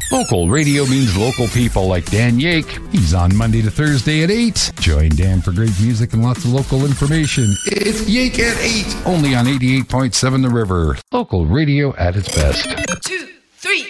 Local radio means local people like Dan Yake. He's on Monday to Thursday at 8. Join Dan for great music and lots of local information. It's Yake at 8, only on 88.7 The River. Local radio at its best. 2, 3.